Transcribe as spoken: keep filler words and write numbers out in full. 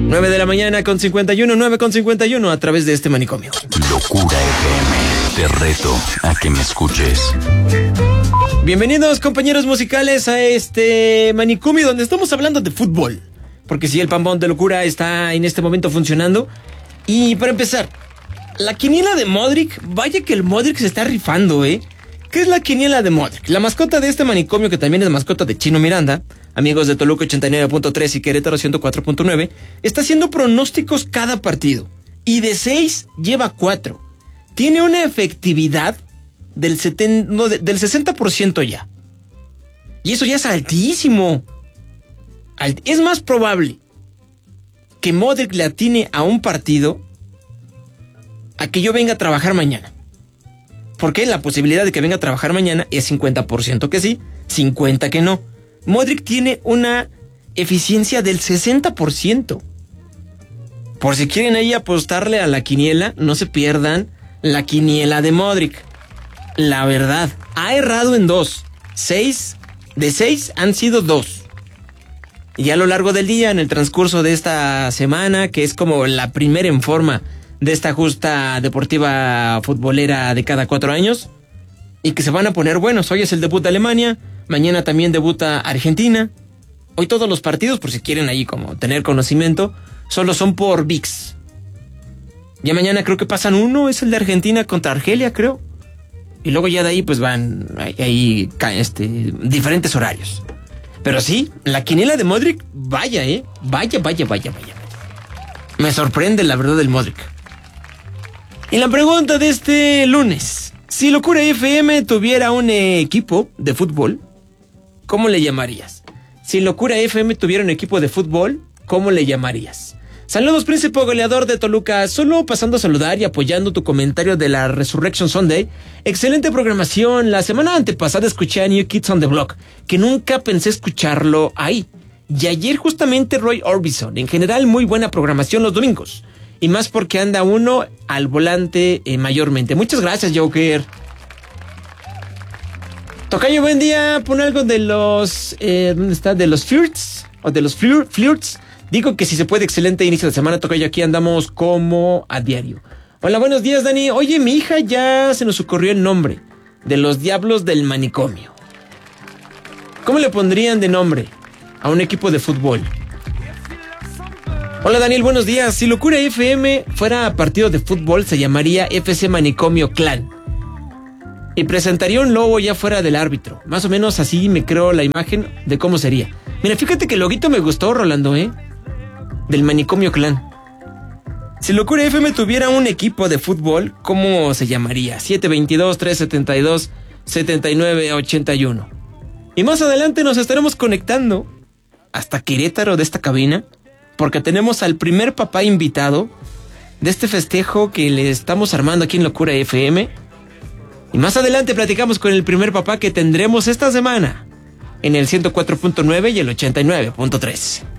nueve de la mañana con cincuenta y uno, nueve con cincuenta y uno a través de este manicomio. Locura F M, te reto a que me escuches. Bienvenidos, compañeros musicales, a este manicomio donde estamos hablando de fútbol. Porque si el pambón de locura está en este momento funcionando. Y para empezar, la quiniela de Modric, vaya que el Modric se está rifando, ¿eh? ¿Qué es la quiniela de Modric? La mascota de este manicomio, que también es mascota de Chino Miranda, amigos de Toluca ochenta y nueve punto tres y Querétaro ciento cuatro punto nueve, está haciendo pronósticos cada partido. Y de seis lleva cuatro. Tiene una efectividad del, setenta, no, de, del sesenta por ciento ya. Y eso ya es altísimo. Alt, es más probable que Modric le atine a un partido a que yo venga a trabajar mañana. Porque la posibilidad de que venga a trabajar mañana es cincuenta por ciento que sí, cincuenta por ciento que no. Modric tiene una eficiencia del sesenta por ciento. Por si quieren ahí apostarle a la quiniela, no se pierdan la quiniela de Modric. La verdad, ha errado en dos. Seis, de seis han sido dos. Y a lo largo del día, en el transcurso de esta semana, que es como la primera en forma de esta justa deportiva futbolera de cada cuatro años, y que se van a poner buenos. Hoy es el debut de Alemania, mañana también debuta Argentina. Hoy todos los partidos, por si quieren ahí como tener conocimiento, solo son por V I X. Ya mañana creo que pasan uno, es el de Argentina contra Argelia, creo. Y luego ya de ahí pues van ahí, ahí este, diferentes horarios. Pero sí, la quiniela de Modric, vaya, eh, vaya, vaya, vaya, vaya. Me sorprende la verdad del Modric. Y la pregunta de este lunes: si Locura F M tuviera un eh, equipo de fútbol, ¿cómo le llamarías? Si Locura F M tuviera un equipo de fútbol, ¿cómo le llamarías? Saludos, príncipe goleador de Toluca. Solo pasando a saludar y apoyando tu comentario de la Resurrection Sunday. Excelente programación. La semana antepasada escuché a New Kids on the Block, que nunca pensé escucharlo ahí. Y ayer justamente Roy Orbison. En general, muy buena programación los domingos. Y más porque anda uno al volante eh, mayormente. Muchas gracias, Joker. Tocayo, buen día. Pon algo de los... Eh, ¿Dónde está? De los Flirts. O de los flir, Flirts. Digo que si se puede, excelente inicio de semana. Tocayo, aquí andamos como a diario. Hola, buenos días, Dani. Oye, mi hija ya se nos ocurrió el nombre. De los Diablos del Manicomio. ¿Cómo le pondrían de nombre a un equipo de fútbol? Hola, Daniel, buenos días. Si Locura F M fuera partido de fútbol, se llamaría F C Manicomio Clan. Y presentaría un logo ya fuera del árbitro. Más o menos así me creo la imagen de cómo sería. Mira, fíjate que el loguito me gustó, Rolando, ¿eh? Del Manicomio Clan. Si Locura F M tuviera un equipo de fútbol, ¿cómo se llamaría? siete dos dos, tres siete dos, siete nueve ocho uno. Y más adelante nos estaremos conectando hasta Querétaro de esta cabina, porque tenemos al primer papá invitado de este festejo que le estamos armando aquí en Locura F M. Y más adelante platicamos con el primer papá que tendremos esta semana en el ciento cuatro punto nueve y el ochenta y nueve punto tres.